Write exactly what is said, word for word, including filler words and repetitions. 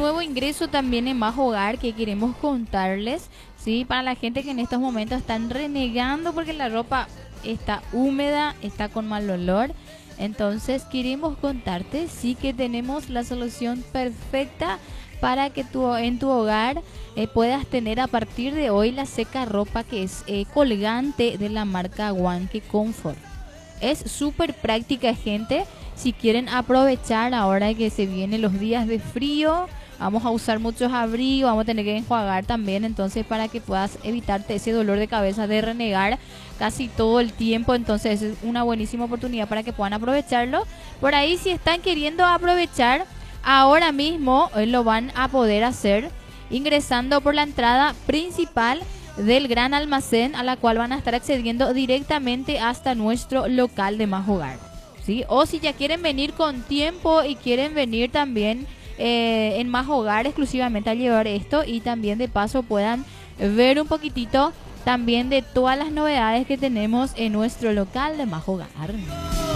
nuevo ingreso también en Más Hogar que queremos contarles, ¿sí? Para la gente que en estos momentos están renegando porque la ropa está húmeda, está con mal olor. Entonces queremos contarte, sí, que tenemos la solución perfecta para que tú en tu hogar eh, puedas tener a partir de hoy la seca ropa que es eh, colgante de la marca Wanke Comfort. Es súper práctica, gente. Si quieren aprovechar ahora que se vienen los días de frío, vamos a usar muchos abrigos, vamos a tener que enjuagar también, entonces para que puedas evitarte ese dolor de cabeza de renegar casi todo el tiempo. Entonces es una buenísima oportunidad para que puedan aprovecharlo. Por ahí, si están queriendo aprovechar, ahora mismo eh, lo van a poder hacer ingresando por la entrada principal del gran almacén, a la cual van a estar accediendo directamente hasta nuestro local de Más Hogar, ¿sí? O si ya quieren venir con tiempo y quieren venir también eh, en Más Hogar exclusivamente a llevar esto, y también de paso puedan ver un poquitito también de todas las novedades que tenemos en nuestro local de Más Hogar.